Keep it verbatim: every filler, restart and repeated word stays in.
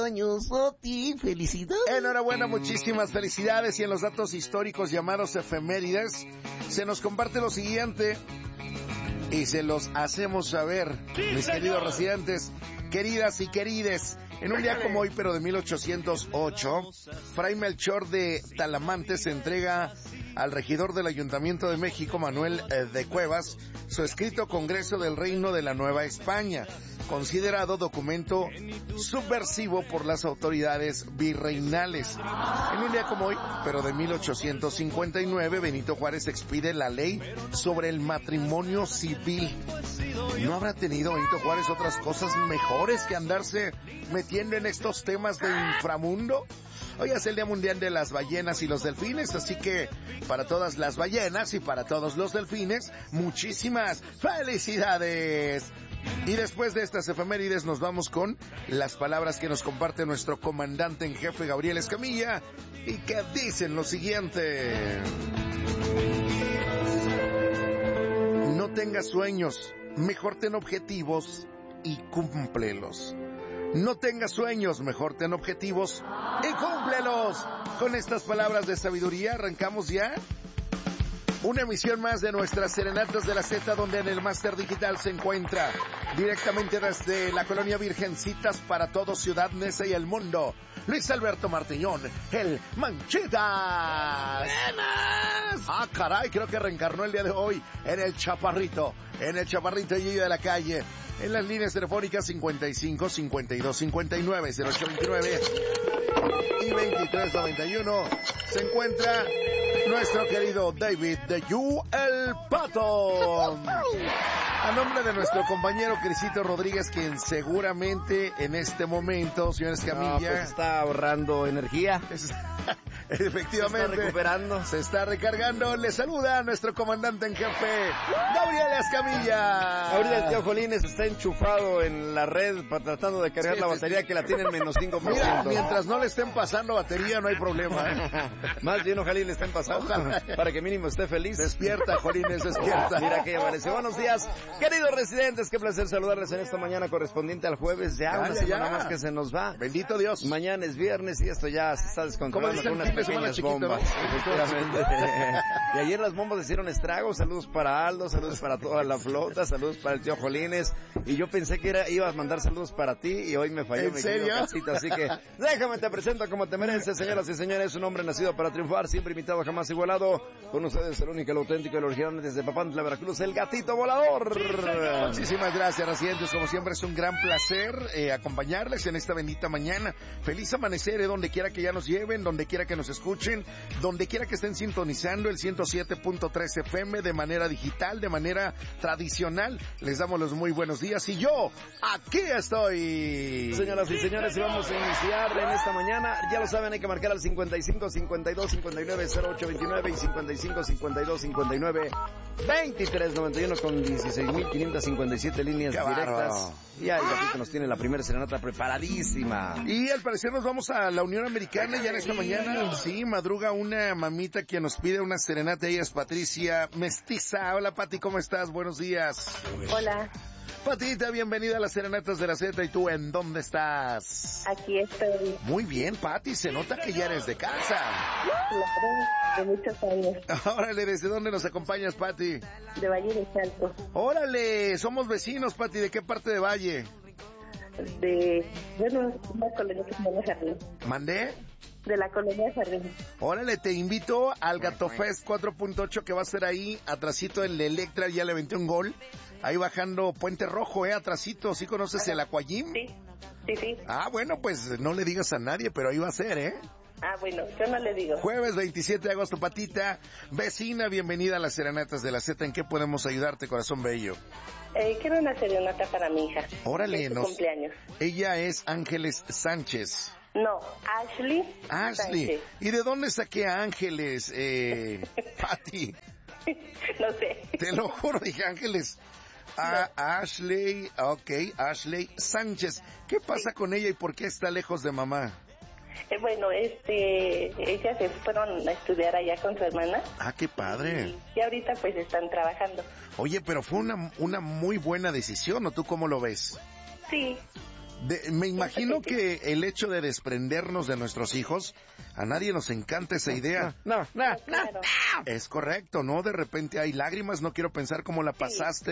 Años a ti, felicidades. Enhorabuena, muchísimas felicidades. Y en los datos históricos llamados efemérides, se nos comparte lo siguiente y se los hacemos saber, sí, mis señor. Queridos residentes, queridas y querides. En un día como hoy, pero de mil ochocientos ocho, Fray Melchor de Talamante se entrega al regidor del Ayuntamiento de México, Manuel de Cuevas, su escrito Congreso del Reino de la Nueva España, considerado documento subversivo por las autoridades virreinales. En un día como hoy, pero de mil ochocientos cincuenta y nueve, Benito Juárez expide la ley sobre el matrimonio civil. ¿No habrá tenido Benito Juárez otras cosas mejores que andarse metiendo en estos temas de inframundo? Hoy es el Día Mundial de las Ballenas y los Delfines, así que para todas las ballenas y para todos los delfines, muchísimas felicidades. Y después de estas efemérides nos vamos con las palabras que nos comparte nuestro comandante en jefe Gabriel Escamilla y que dicen lo siguiente: no tengas sueños, mejor ten objetivos y cúmplelos. No tengas sueños, mejor ten objetivos y cúmplelos. Con estas palabras de sabiduría arrancamos ya una emisión más de nuestras Serenatas de la Z, donde en el Máster Digital se encuentra directamente desde la Colonia Virgencitas para todo Ciudad Neza y el mundo, Luis Alberto Martiñón, el Manchitas. ¡Buenas! Ah, caray, creo que reencarnó el día de hoy en el Chaparrito, en el Chaparrito y de la calle. En las líneas telefónicas cincuenta y cinco, cincuenta y dos, cincuenta y nueve, cero ocho veintinueve y veintitrés noventa y uno se encuentra nuestro querido David de You el Pato. A nombre de nuestro compañero Crisito Rodríguez, quien seguramente en este momento, señor Escamilla, no, pues está ahorrando energía. Es, efectivamente. Se está recuperando. Se está recargando. Le saluda a nuestro comandante en jefe, Gabriel Escamilla. Ahorita el tío Jolines está enchufado en la red para tratando de cargar sí, la batería sí. que la tiene en menos cinco por ciento. Mira, mientras no le estén pasando batería, no hay problema. ¿eh? Más bien ojalá le estén pasando. Ojalá. Para que mínimo esté feliz. Despierta, Jolines, despierta. Mira que aparece. Buenos días, queridos residentes. Qué placer saludarles en esta mañana correspondiente al jueves. Ya, ya una ya, semana ya. más que se nos va. Bendito Dios. Mañana es viernes y esto ya se está descontrolando con unas pequeñas bombas. Y ayer las bombas hicieron estragos. Saludos para Aldo, saludos para toda la flota, saludos para el tío Jolines. Y yo pensé que era, ibas a mandar saludos para ti y hoy me falló. ¿En mi serio? Casita, así que déjame te presento como te mereces, señoras y señores. Un hombre nacido para triunfar, siempre imitado, jamás igualado. Con ustedes el único, el auténtico, el original desde Papantla, Veracruz, el gatito volador. Sí, muchísimas gracias, residentes. Como siempre es un gran placer eh, acompañarles en esta bendita mañana. Feliz amanecer, eh, donde quiera que ya nos lleven, donde quiera que nos escuchen, donde quiera que estén sintonizando el ciento siete punto tres F M de manera digital, de manera tradicional. Les damos los muy buenos días y yo aquí estoy. Señoras y señores, y vamos a iniciar en esta mañana. Ya lo saben, hay que marcar al cincuenta y cinco, cincuenta y dos, cincuenta y nueve, cero ocho veintinueve y cincuenta y cinco, cincuenta y dos, cincuenta y nueve, veintitrés noventa y uno con dieciséis mil quinientas cincuenta y siete líneas Qué directas. Bárbaro. Y ahí Gatito nos tiene la primera serenata preparadísima. Y al parecer nos vamos a la Unión Americana ya en esta mañana. Sí, madruga una mamita que nos pide una serenata. Ella es Patricia Mestiza. Hola, Pati, ¿cómo estás? Buenos días. Hola. Patita, bienvenida a las Serenatas de la Z. ¿Y tú en dónde estás? Aquí estoy. Muy bien, Pati, se nota que ya eres de casa. Claro, de muchos años. Órale, ¿desde dónde nos acompañas, Pati? De Valle de Salto. Órale, somos vecinos, Pati. ¿De qué parte de Valle? De, bueno, una colonia que se llama Jardín. ¿Mandé? De la colonia Jardín. Órale, te invito al Gato Fest cuatro punto ocho que va a ser ahí, atrasito el Electra, ya le aventé un gol. Ahí bajando Puente Rojo, eh, atrasito. ¿Sí conoces el Aquajim? Sí, sí, sí. Ah, bueno, pues no le digas a nadie, pero ahí va a ser, ¿eh? Ah, bueno, yo no le digo. Jueves veintisiete de agosto, Patita. Vecina, bienvenida a las Serenatas de la Z. ¿En qué podemos ayudarte, corazón bello? Eh, quiero una serenata para mi hija. Órale, es su nos... cumpleaños. Ella es Ángeles Sánchez. No, Ashley. Ashley. Sánchez. ¿Y de dónde saqué a Ángeles, eh, Pati? No sé. Te lo juro, dije Ángeles. A Ashley, ok, Ashley Sánchez. ¿Qué pasa sí. con ella y por qué está lejos de mamá? Eh, bueno, este, ellas se fueron a estudiar allá con su hermana. Ah, qué padre. Y, y ahorita pues están trabajando. Oye, pero fue una, una muy buena decisión, ¿o tú cómo lo ves? Sí. De, me imagino que el hecho de desprendernos de nuestros hijos, a nadie nos encanta esa idea. No, no, no. Claro. Es correcto, ¿no? De repente hay lágrimas, no quiero pensar cómo la pasaste.